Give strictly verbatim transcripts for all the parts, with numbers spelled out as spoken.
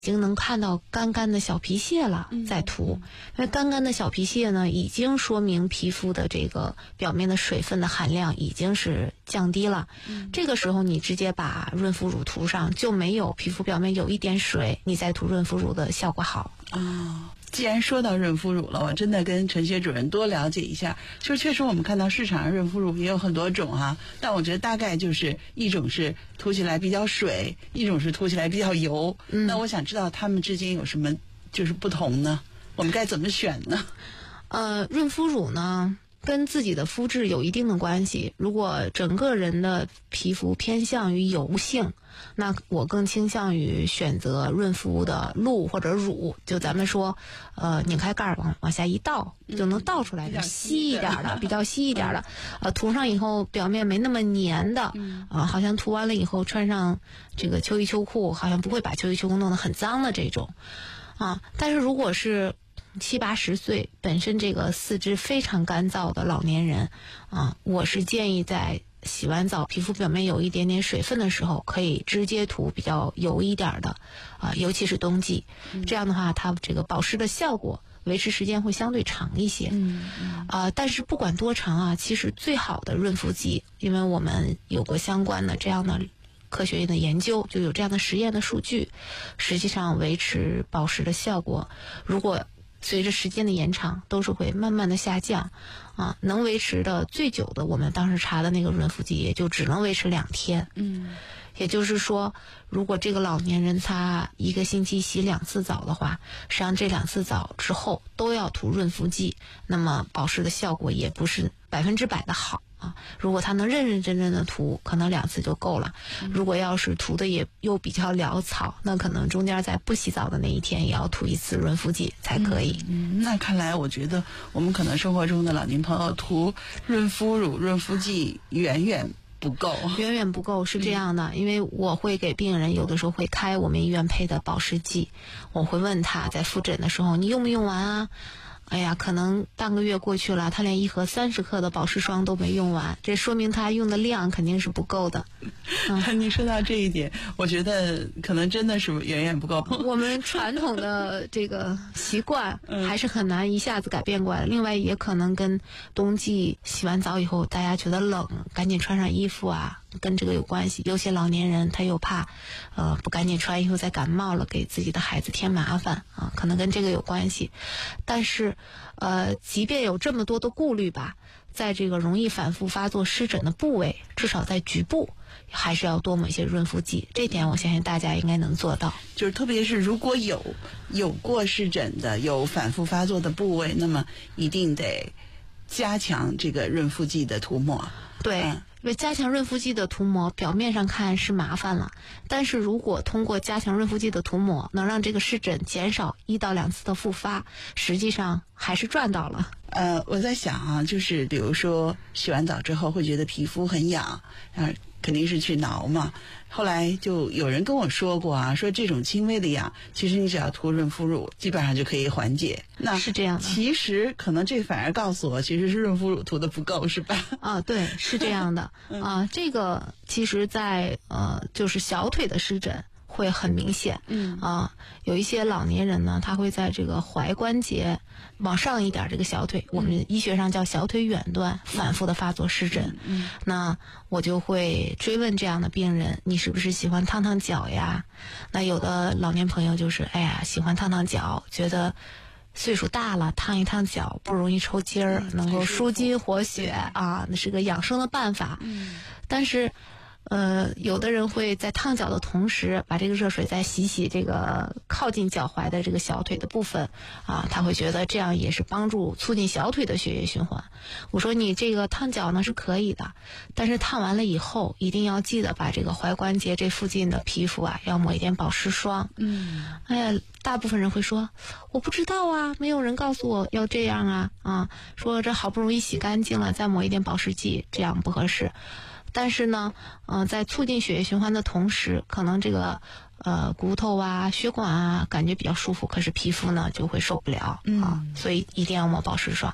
已经能看到干干的小皮屑了，再涂。因为干干的小皮屑呢，已经说明皮肤的这个表面的水分的含量已经是降低了。这个时候你直接把润肤乳涂上，就没有皮肤表面有一点水，你再涂润肤乳的效果好。 哦，既然说到润肤乳了，我真的跟陈学主任多了解一下。就确实我们看到市场上润肤乳也有很多种哈、啊，但我觉得大概就是一种是涂起来比较水，一种是涂起来比较油。嗯、那我想知道它们之间有什么就是不同呢？我们该怎么选呢？ 呃，润肤乳呢，跟自己的肤质有一定的关系。如果整个人的皮肤偏向于油性，那我更倾向于选择润肤的露或者乳。就咱们说，呃，拧开盖儿往往下一倒，就能倒出来的，稀一点的，比较稀一点的。呃，涂上以后表面没那么粘的，啊、呃，好像涂完了以后穿上这个秋衣秋裤，好像不会把秋衣秋裤弄得很脏的这种。啊，但是如果是七八十岁，本身这个四肢非常干燥的老年人，啊，我是建议在洗完澡皮肤表面有一点点水分的时候，可以直接涂比较油一点的，啊，尤其是冬季，嗯、这样的话它这个保湿的效果维持时间会相对长一些。嗯嗯、啊，但是不管多长啊，其实最好的润肤剂，因为我们有过相关的这样的科学的研究，就有这样的实验的数据，实际上维持保湿的效果，如果随着时间的延长，都是会慢慢的下降，啊，能维持的最久的，我们当时查的那个润肤剂也就只能维持两天。嗯，也就是说，如果这个老年人他一个星期洗两次澡的话，实际上这两次澡之后都要涂润肤剂，那么保湿的效果也不是百分之百的好。啊，如果他能认认真真的涂，可能两次就够了。如果要是涂的也又比较潦草，那可能中间在不洗澡的那一天也要涂一次润肤剂才可以。 嗯，嗯那看来我觉得我们可能生活中的老年朋友涂润肤乳、润肤剂远远不够， 远远不够，是这样的。嗯、因为我会给病人有的时候会开我们医院配的保湿剂，我会问他在复诊的时候你用没用完啊？哎呀，可能半个月过去了，他连一盒三十克的保湿霜都没用完，这说明他用的量肯定是不够的。 嗯、你说到这一点，我觉得可能真的是远远不够。 我们传统的这个习惯还是很难一下子改变过来。另外，也可能跟冬季洗完澡以后，大家觉得冷，赶紧穿上衣服啊，跟这个有关系。有些老年人他又怕，呃，不赶紧穿衣服再感冒了，给自己的孩子添麻烦啊，可能跟这个有关系。但是，呃，即便有这么多的顾虑吧，在这个容易反复发作湿疹的部位，至少在局部还是要多抹一些润肤剂。这点我相信大家应该能做到。 就是特别是如果有有过湿疹的、有反复发作的部位，那么一定得加强这个润肤剂的涂抹。 对。 嗯因为加强润肤剂的涂抹，表面上看是麻烦了，但是如果通过加强润肤剂的涂抹，能让这个湿疹减少一到两次的复发，实际上还是赚到了。 呃，我在想啊，就是比如说洗完澡之后会觉得皮肤很痒，然后肯定是去挠嘛。后来就有人跟我说过啊，说这种轻微的痒，其实你只要涂润肤乳，基本上就可以缓解。那是这样的。 其实可能这反而告诉我，其实是润肤乳涂的不够，是吧？ 啊，对，是这样的。啊，这个其实在呃，就是小腿的湿疹会很明显。嗯啊，有一些老年人呢，他会在这个踝关节往上一点这个小腿，我们医学上叫小腿远端反复的发作湿疹。嗯，那我就会追问这样的病人，你是不是喜欢烫烫脚呀？那有的老年朋友就是，哎呀，喜欢烫烫脚，觉得岁数大了，烫一烫脚不容易抽筋儿，嗯、能够舒筋活血啊，那是个养生的办法。嗯，但是。呃，有的人会在烫脚的同时，把这个热水再洗洗这个靠近脚踝的这个小腿的部分啊，他会觉得这样也是帮助促进小腿的血液循环。我说你这个烫脚呢是可以的，但是烫完了以后，一定要记得把这个踝关节这附近的皮肤啊，要抹一点保湿霜。嗯，哎呀，大部分人会说我不知道啊，没有人告诉我要这样啊啊，说这好不容易洗干净了，再抹一点保湿剂，这样不合适。但是呢，嗯、呃，在促进血液循环的同时，可能这个呃骨头啊、血管啊感觉比较舒服，可是皮肤呢就会受不了、嗯、啊，所以一定要抹保湿霜。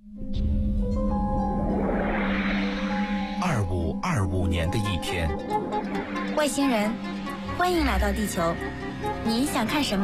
二五二五年的一天， 外星人，欢迎来到地球， 你想看什么？